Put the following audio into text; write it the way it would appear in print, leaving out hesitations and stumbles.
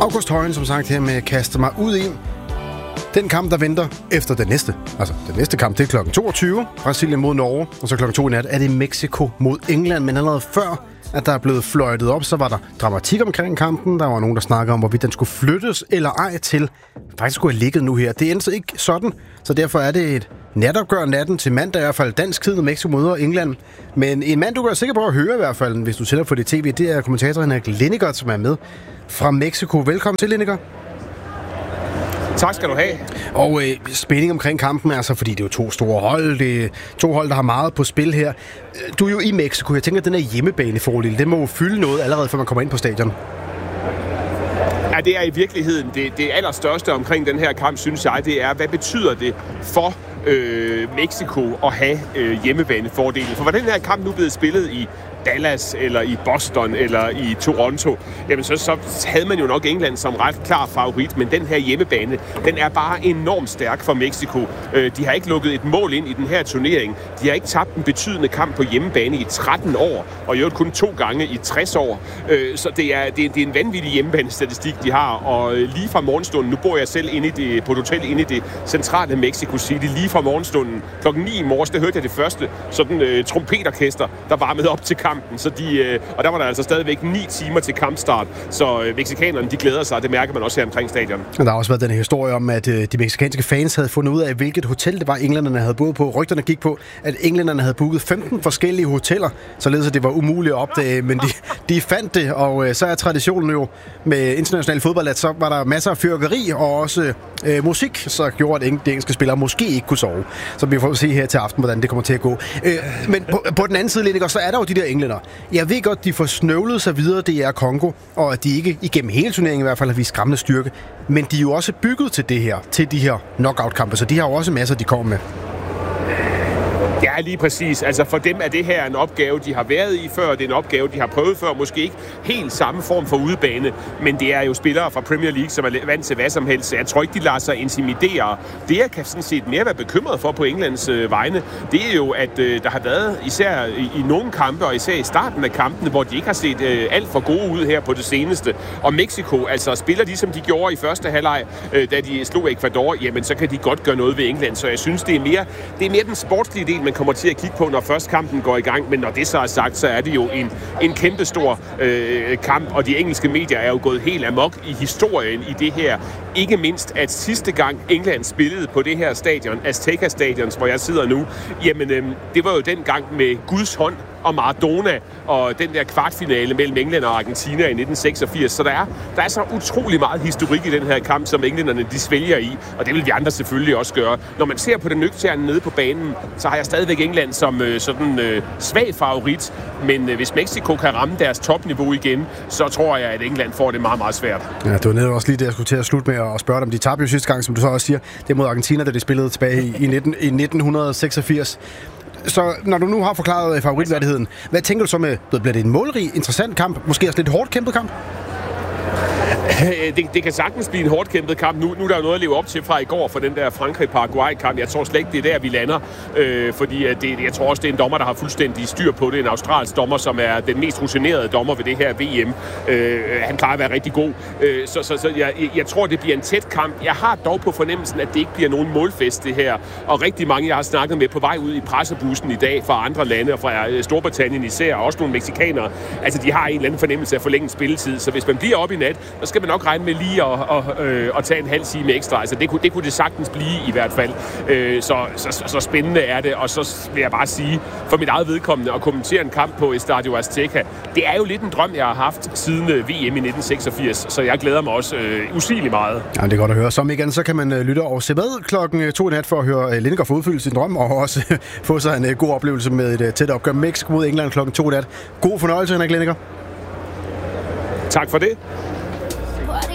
August Højen, som sagt, her med kaster mig ud i den kamp, der venter efter den næste. Altså, den næste kamp, det er klokken 22. Brasilien mod Norge. Og så klokken 2 i nat er det Mexico mod England. Men allerede før, at der er blevet fløjtet op, så var der dramatik omkring kampen. Der var nogen, der snakkede om, hvorvidt den skulle flyttes eller ej til. Faktisk skulle have ligget nu her. Det endte ikke sådan, så derfor er det et natopgør natten til mandag, i hvert fald dansk tid, Mexico møder England. Men en mand, du er sikker på at høre i hvert fald, hvis du tænder for det tv, det er kommentator Henrik Lindegård, som er med fra Mexico. Velkommen til, Lindegård. Tak skal du have. Og spænding omkring kampen, altså, fordi det er jo to store hold. Det er to hold, der har meget på spil her. Du er jo i Mexico. Jeg tænker, at den her hjemmebanefordel, den må jo fylde noget allerede, før man kommer ind på stadion. Ja, det er i virkeligheden det allerstørste omkring den her kamp, synes jeg, det er, hvad betyder det for Mexico at have hjemmebanefordelen? For var den her kamp nu blevet spillet i Dallas, eller i Boston, eller i Toronto, jamen så havde man jo nok England som ret klar favorit, men den her hjemmebane, den er bare enormt stærk for Mexico. De har ikke lukket et mål ind i den her turnering. De har ikke tabt en betydende kamp på hjemmebane i 13 år, og jo kun 2 gange i 60 år. Så det er en vanvittig hjemmebanestatistik, de har, og lige fra morgenstunden, nu bor jeg selv på et hotel inde i det centrale Mexico City, lige fra morgenstunden, klokken 9 i morges, der hørte jeg det første sådan trompetorkester, der varmede op til kampen, så og der var der altså stadigvæk 9 timer til kampstart, så mexikanerne, de glæder sig, og det mærker man også her omkring stadion. Og der har også været den her historie om, at de mexikanske fans havde fundet ud af, hvilket hotel det var, englænderne havde boet på. Rygterne gik på, at englænderne havde booket 15 forskellige hoteller, således at det var umuligt at opdage, men de fandt det, og så er traditionen jo med international fodbold, at så var der masser af fyrværkeri og også musik, så gjorde, at de engelske spillere måske ikke kunne sove. Så vi får se her til aften, hvordan det kommer til at gå. Men på den anden side, Lindegård, så er der jo de der englænder. Jeg ved godt, de får snøvlet sig videre, det er Kongo, og at de ikke igennem hele turneringen i hvert fald har vist skræmmende styrke. Men de er jo også bygget til det her, til de her knockout-kampe, så de har jo også masser, de kommer med. Ja, lige præcis. Altså for dem er det her en opgave, de har været i før. Det er en opgave, de har prøvet før. Måske ikke helt samme form for udebane, men det er jo spillere fra Premier League, som er vant til hvad som helst. Jeg tror ikke, de lader sig intimidere. Det, jeg kan sådan set mere være bekymret for på Englands vegne, det er jo, at der har været især i nogle kampe, og især i starten af kampene, hvor de ikke har set alt for gode ud her på det seneste. Og Mexico, altså spiller de, som de gjorde i første halvleg, da de slog Ecuador, jamen så kan de godt gøre noget ved England. Så jeg synes, det er mere den sportslige del, man kommer til at kigge på, når først kampen går i gang. Men når det så er sagt, så er det jo en kæmpestor kamp, og de engelske medier er jo gået helt amok i historien i det her. Ikke mindst, at sidste gang England spillede på det her stadion, Azteca Stadion, hvor jeg sidder nu, jamen det var jo den gang med Guds hånd og Maradona og den der kvartfinale mellem England og Argentina i 1986. Så der er så utrolig meget historik i den her kamp, som englænderne de svælger i, og det vil vi andre selvfølgelig også gøre. Når man ser på det nøgterne nede på banen, så har jeg stadigvæk England som svag favorit, men hvis Mexico kan ramme deres topniveau igen, så tror jeg, at England får det meget, meget svært. Ja, det var netop også lige det, jeg skulle til at slutte med at spørge dem. De tabte jo sidste gang, som du så også siger, det mod Argentina, da de spillede tilbage i 1986. Så når du nu har forklaret favoritværdigheden, hvad tænker du så med, bliver det en målrig, interessant kamp, måske også lidt hårdt kæmpet kamp? Det kan sagtens blive en hårdt kæmpet kamp. Nu er der jo noget at leve op til fra i går for den der Frankrig-Paraguay-kamp. Jeg tror slet ikke, det er der, vi lander. Fordi jeg tror også, det er en dommer, der har fuldstændig styr på det. En australsk dommer, som er den mest rutinerede dommer ved det her VM. Han plejer at være rigtig god. Så jeg tror, det bliver en tæt kamp. Jeg har dog på fornemmelsen, at det ikke bliver nogen målfest, det her. Og rigtig mange, jeg har snakket med på vej ud i pressebussen i dag fra andre lande, og fra Storbritannien især, og også nogle mexikanere. Altså, de har en eller anden fornemmelse af forlænget spilletid. Så hvis man bliver op i nat, så skal man nok regne med lige at tage en halv time ekstra. Altså, det kunne det sagtens blive i hvert fald. Så spændende er det. Og så vil jeg bare sige, for mit eget vedkommende, at kommentere en kamp på Estadio Azteca, det er jo lidt en drøm, jeg har haft siden VM i 1986. Så jeg glæder mig også usigeligt meget. Ja, det er godt at høre. Som igen, så kan man lytte og se med klokken 2 i nat for at høre Lindegård få udfyldt sin drøm, og også få sig en god oplevelse med et tæt opgør Mexico mod England klokken 2 i nat. God fornøjelse, Henrik Lindegård. Tak for det.